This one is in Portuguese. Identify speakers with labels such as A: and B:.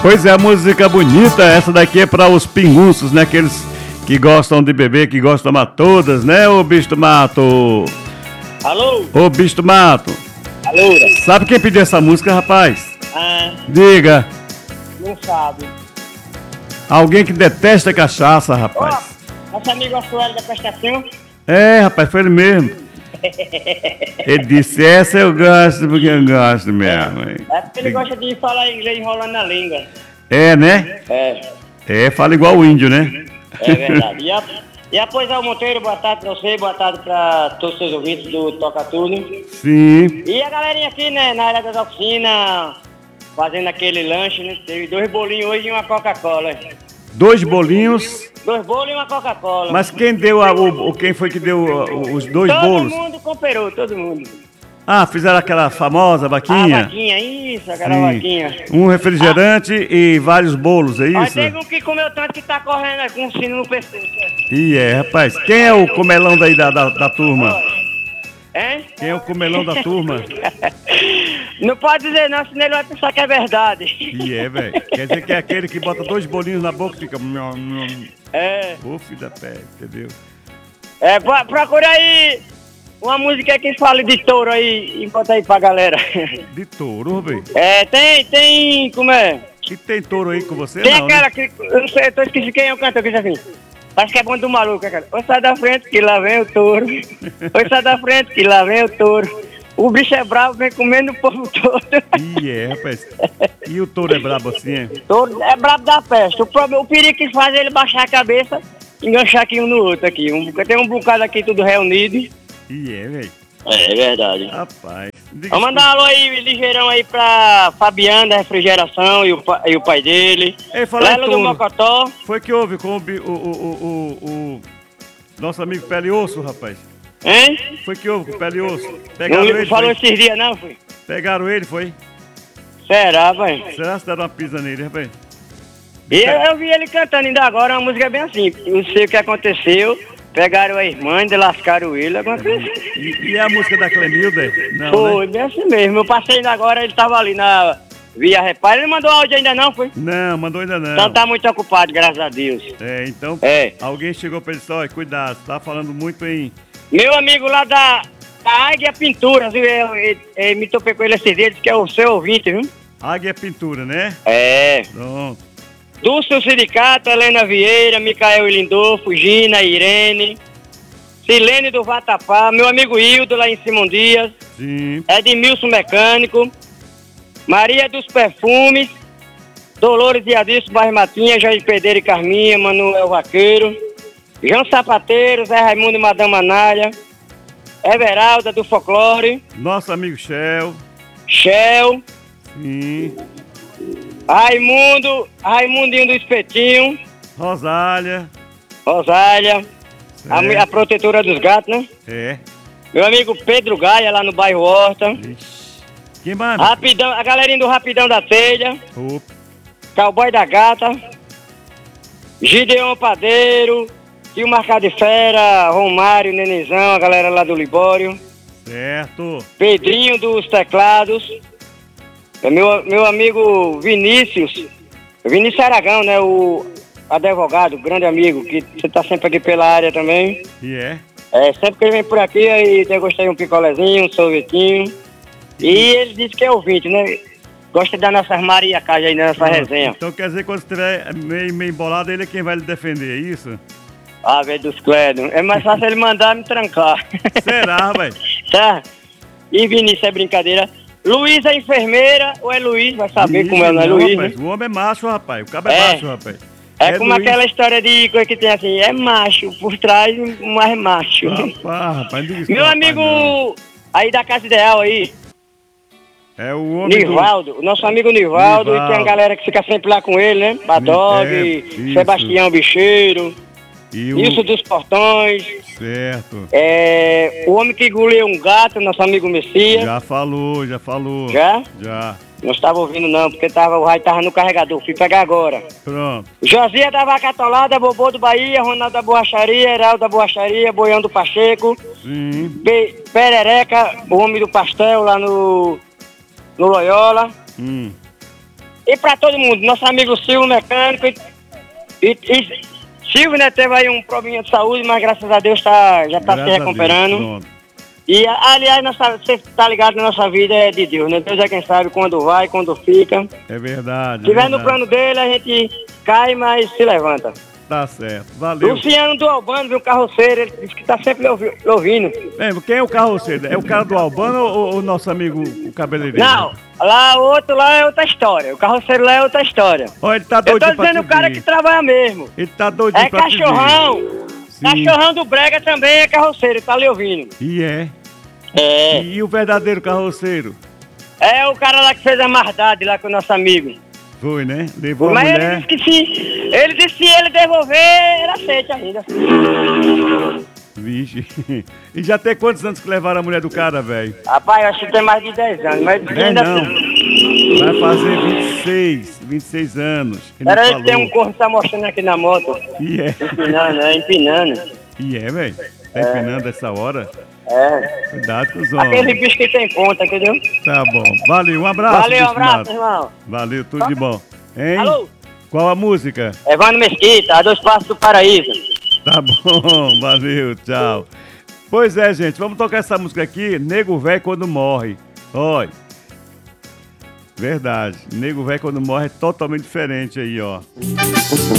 A: Pois é, música bonita. Essa daqui é para os pinguços, né? Aqueles que gostam de beber, que gostam de tomar todas, né, ô bicho do mato?
B: Alô?
A: Ô bicho do mato.
B: Alô?
A: Sabe quem pediu essa música, rapaz?
B: Ah,
A: Diga.
B: não sabe.
A: Alguém que detesta cachaça, rapaz.
B: Ó, nosso amigo Oswaldo da prestação.
A: É, rapaz, foi ele mesmo. Ele disse, essa eu gosto porque eu gosto mesmo. Hein?
B: É porque ele gosta de falar inglês enrolando na língua.
A: É, né? É, fala igual o índio, né?
B: É verdade. E após ao Monteiro, boa tarde pra você, boa tarde pra todos os seus ouvintes do Toca Tudo.
A: Sim.
B: E a galerinha aqui, né, na área das oficinas, fazendo aquele lanche, né? Teve 2 bolinhos hoje e uma Coca-Cola.
A: 2 bolinhos.
B: 2 bolos e uma Coca-Cola.
A: Mas quem deu quem foi que deu os 2 bolos?
B: Todo mundo cooperou, todo mundo.
A: Ah, fizeram aquela famosa vaquinha?
B: A vaquinha, isso, aquela
A: Sim.
B: vaquinha.
A: Um refrigerante e vários bolos, é
B: Mas
A: isso?
B: teve um que comeu tanto que tá correndo aí com um sino no pescoço.
A: E rapaz, quem é o comelão daí da turma?
B: Hein?
A: Quem é o comelão da turma?
B: Não pode dizer não, senão ele vai pensar que é verdade.
A: Velho. Quer dizer que é aquele que bota 2 bolinhos na boca e fica...
B: É.
A: Ô, filho da pé, entendeu?
B: Procura aí uma música que fale de touro aí e bota aí pra galera.
A: De touro, velho?
B: Tem, como é?
A: E tem touro aí com você,
B: Tem
A: não,
B: aquela
A: né?
B: que, eu não sei, eu esqueci quem é o cantor que diz assim. Parece que é bom do maluco, cara. Oi, sai da frente que lá vem o touro. Oi, sai da frente que lá vem o touro. O bicho é bravo, vem comendo o povo todo.
A: Rapaz. E o touro é brabo assim, é?
B: O touro é brabo da peste. O perigo que faz é ele baixar a cabeça e enganchar aqui um no outro aqui. Tem um bocado aqui tudo reunido.
A: Velho.
B: É verdade.
A: Rapaz.
B: Vamos mandar um alô aí, ligeirão aí pra Fabiano da Refrigeração e o pai dele.
A: Ei, fala
B: Lelo do Mocotó.
A: Foi que houve com o nosso amigo Pele e Osso, rapaz?
B: Hein?
A: Foi que houve com o Pele e Osso? Pegaram
B: Não
A: ele,
B: falou
A: foi?
B: esses dias não, foi?
A: Pegaram ele, foi?
B: Será, pai?
A: Será que deram uma pisa nele, rapaz?
B: E eu vi ele cantando ainda agora, uma música bem assim. Não sei o que aconteceu. Pegaram a irmã e lascaram ele, alguma coisa assim.
A: E a música da Clemilda? Não,
B: Foi,
A: né?
B: bem assim mesmo. Eu passei ainda agora, ele tava ali na Via Reparo. Ele mandou áudio ainda não, foi?
A: Não, mandou ainda não.
B: Então tá muito ocupado, graças a Deus.
A: Então alguém chegou pra ele e disse, olha, cuidado, tá falando muito em...
B: Meu amigo lá da Águia Pinturas, viu? Eu me topei com ele esses dias, disse que é o seu ouvinte, viu?
A: Águia Pintura, né?
B: É.
A: Pronto.
B: Dulce Sindicato, Helena Vieira, Micael Lindolfo, Gina, Irene, Silene do Vatapá, meu amigo Hildo lá em Simão Dias,
A: Sim.
B: Edmilson Mecânico, Maria dos Perfumes, Dolores e Adilson Barra Matinha, Jair Pedreira e Carminha, Manuel Vaqueiro, João Sapateiro, Zé Raimundo e Madame Anália, Everalda do Folclore,
A: Nosso amigo Shell.
B: Shell,
A: Sim.
B: Raimundinho do Espetinho,
A: Rosália.
B: a protetora dos gatos, né?
A: É.
B: Meu amigo Pedro Gaia, lá no bairro Horta.
A: Ixi. Quem manda?
B: Rapidão, a galerinha do Rapidão da Telha.
A: Opa.
B: Cowboy da Gata. Gideon Padeiro. Tio Marcado de Fera, Romário, Nenezão, a galera lá do Libório.
A: Certo.
B: Pedrinho dos Teclados. Meu amigo Vinícius Aragão, né? O advogado, grande amigo, que você tá sempre aqui pela área também. Sempre que ele vem por aqui, aí degustei um picolézinho, um sorvetinho. E ele disse que é ouvinte, né? Gosta da nossa Maria Cádia aí, nessa resenha.
A: Então quer dizer que quando você estiver meio embolado, ele é quem vai lhe defender, é isso?
B: Ah, velho dos Clédio. É mais fácil ele mandar me trancar.
A: Será, velho?
B: Tá. E Vinícius, é brincadeira. Luiz é enfermeira ou é Luiz? Vai saber como é, não é Luiz,
A: rapaz,
B: né?
A: O homem é macho, rapaz. O cabo é macho, rapaz.
B: É como Luiz. Aquela história de coisa que tem assim, é macho, por trás, mas é macho.
A: Rapaz,
B: meu amigo não. Aí da Casa Ideal aí.
A: É o homem
B: Nivaldo, nosso amigo Nivaldo, e tem a galera que fica sempre lá com ele, né? Badog, Sebastião Bicheiro. Isso dos Portões.
A: Certo.
B: O homem que engoliu um gato, nosso amigo Messias.
A: Já falou.
B: Já?
A: Já.
B: Não estava ouvindo não, porque o raio estava no carregador. Fui pegar agora.
A: Pronto.
B: Josia da Vaca Atolada, Bobô do Bahia, Ronaldo da Borracharia, Heraldo da Borracharia, Boião do Pacheco.
A: Sim.
B: Perereca, o homem do pastel lá no Loyola. E pra todo mundo, nosso amigo Silvio Mecânico e Silvio, né, teve aí um probleminha de saúde, mas graças a Deus já tá se recuperando. E, aliás, você tá ligado, na nossa vida é de Deus, né? Deus é quem sabe quando vai, quando fica.
A: É verdade.
B: Se tiver no plano dele, a gente cai, mas se levanta.
A: Tá certo, valeu.
B: Luciano do Albano, viu, carroceiro, ele disse que tá sempre ouvindo.
A: Quem é o carroceiro? É o cara do Albano ou o nosso amigo o cabeleireiro?
B: Não, o outro lá é outra história. O carroceiro lá é outra história.
A: Olha, ele tá doido.
B: Eu tô dizendo o cara que trabalha mesmo.
A: Ele tá doido
B: pra cachorrão. Cachorrão do Brega também é carroceiro, tá ali ouvindo.
A: E é?
B: É.
A: E o verdadeiro carroceiro?
B: É o cara lá que fez a maldade lá com o nosso amigo.
A: Foi, né? Levou
B: mas
A: a mulher.
B: Ele disse que se ele devolver, ele aceita ainda.
A: Vixe. E já tem quantos anos que levaram a mulher do cara, velho?
B: Rapaz, eu acho que tem mais de 10 anos, mas ainda
A: não. Vai fazer 26 anos.
B: Era ele que tem um corpo que tá mostrando aqui na moto.
A: E é.
B: Empinando.
A: E é, velho. Tá empinando essa hora?
B: É.
A: Cuidado com os homens.
B: Aquele bicho que tem ponta, entendeu?
A: Tá bom. Valeu, um abraço.
B: Valeu, um abraço, irmão.
A: Valeu, tudo de bom. Hein?
B: Alô?
A: Qual a música?
B: Evandro Mesquita, a 2 Passos do Paraíso.
A: Tá bom, valeu, tchau. Pois é, gente, vamos tocar essa música aqui, Nego Véi Quando Morre. Olha. Verdade, Nego Véi Quando Morre é totalmente diferente aí, ó.